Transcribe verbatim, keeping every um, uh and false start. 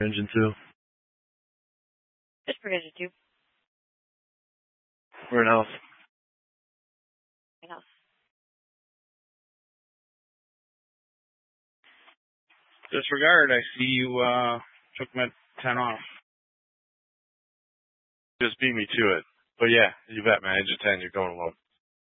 Engine two. Just for engine two. We're in house. In house. Disregard. I see you uh, took my ten off. Just beat me to it. But yeah, you bet, man. Engine ten, you're going alone.